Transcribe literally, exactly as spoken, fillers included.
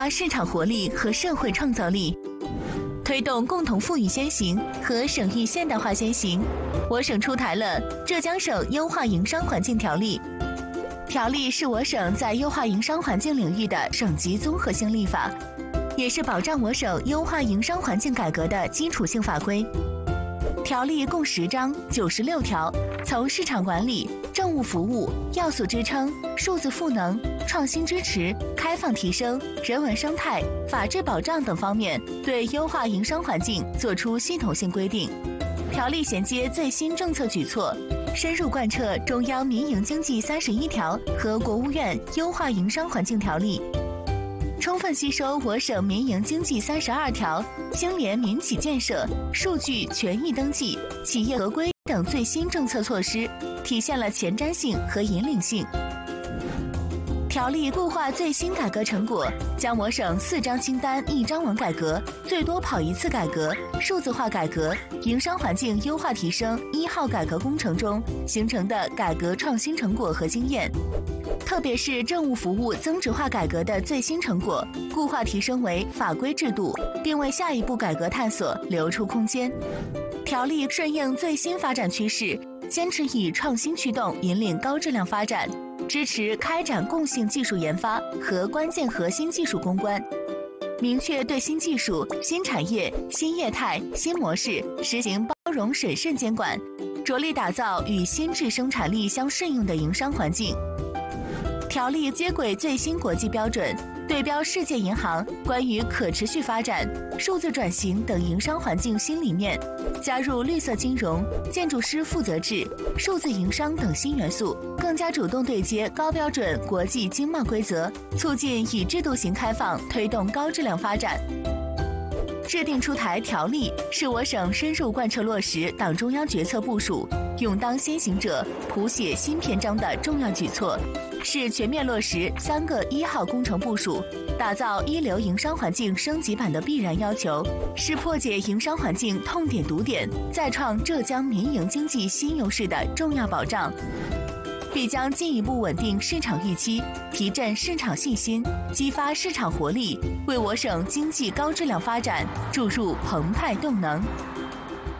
市场活力和社会创造力，推动共同富裕先行和省域现代化先行。我省出台了《浙江省优化营商环境条例》，条例是我省在优化营商环境领域的省级综合性立法，也是保障我省优化营商环境改革的基础性法规。条例共十章九十六条，从市场管理、政务服务、要素支撑、数字赋能、创新支持、开放提升、人文生态、法治保障等方面，对优化营商环境作出系统性规定。条例衔接最新政策举措，深入贯彻中央民营经济三十一条和国务院优化营商环境条例，充分吸收我省民营经济三十二条、兴联民企建设、数据权益登记、企业合规等最新政策措施，体现了前瞻性和引领性。条例固化最新改革成果，将我省四张清单一张网改革、最多跑一次改革、数字化改革、营商环境优化提升一号改革工程中形成的改革创新成果和经验，特别是政务服务增值化改革的最新成果，固化提升为法规制度，并为下一步改革探索留出空间。条例顺应最新发展趋势，坚持以创新驱动引领高质量发展，支持开展共性技术研发和关键核心技术攻关，明确对新技术、新产业、新业态、新模式实行包容审慎监管，着力打造与新质生产力相适应的营商环境。条例接轨最新国际标准，对标世界银行关于可持续发展、数字转型等营商环境新理念，加入绿色金融、建筑师负责制、数字营商等新元素，更加主动对接高标准国际经贸规则，促进以制度型开放推动高质量发展。制定出台条例是我省深入贯彻落实党中央决策部署、勇当先行者、谱写新篇章的重要举措，是全面落实三个一号工程部署，打造一流营商环境升级版的必然要求，是破解营商环境痛点堵点，再创浙江民营经济新优势的重要保障，必将进一步稳定市场预期，提振市场信心，激发市场活力，为我省经济高质量发展注入澎湃动能。